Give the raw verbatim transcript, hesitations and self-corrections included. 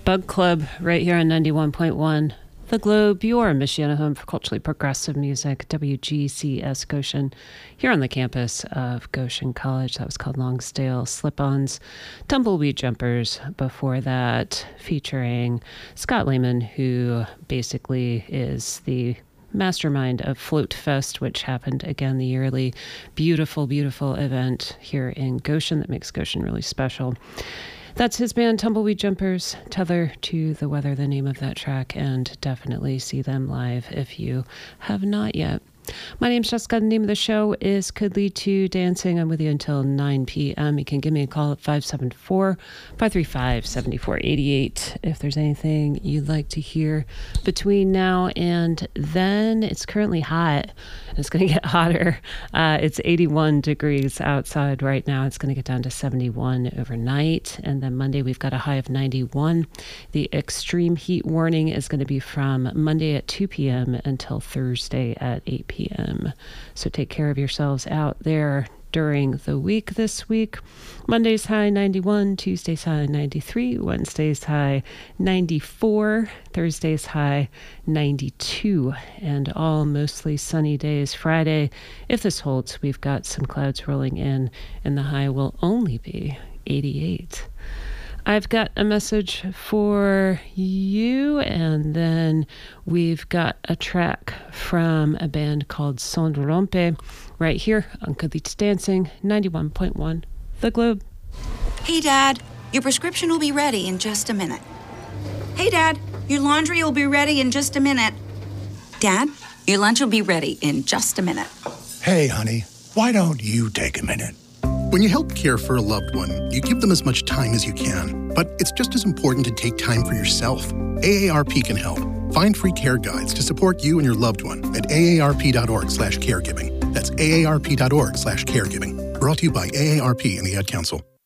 Bug Club right here on ninety-one point one. The Globe, your Michiana home for culturally progressive music, W G C S Goshen, here on the campus of Goshen College. That was called Longsdale Slip-Ons. Tumbleweed Jumpers before that, featuring Scott Lehman, who basically is the mastermind of Float Fest, which happened again, the yearly beautiful, beautiful event here in Goshen that makes Goshen really special. That's his band, Tumbleweed Jumpers. Tether to the Weather, the name of that track, and definitely see them live if you have not yet. My name's Jessica. The name of the show is Could Lead to Dancing. I'm with you until nine p.m. You can give me a call at five seven four, five three five, seven four eight eight if there's anything you'd like to hear between now and then. It's currently hot. It's going to get hotter. Uh, it's eighty-one degrees outside right now. It's going to get down to seventy-one overnight. And then Monday, we've got a high of ninety-one. The extreme heat warning is going to be from Monday at two p.m. until Thursday at eight p.m. p.m. So take care of yourselves out there during the week this week. Monday's high ninety-one, Tuesday's high ninety-three, Wednesday's high ninety-four, Thursday's high ninety-two, and all mostly sunny days. Friday, if this holds, we've got some clouds rolling in, and the high will only be eighty-eight. I've got a message for you, and then we've got a track from a band called Son Rompe right here on Could Lead to Dancing, ninety-one point one, The Globe. Hey, Dad, your prescription will be ready in just a minute. Hey, Dad, your laundry will be ready in just a minute. Dad, your lunch will be ready in just a minute. Hey, honey, why don't you take a minute? When you help care for a loved one, you give them as much time as you can. But it's just as important to take time for yourself. A A R P can help. Find free care guides to support you and your loved one at aarp.org slash caregiving. That's aarp.org slash caregiving. Brought to you by A A R P and the Ad Council.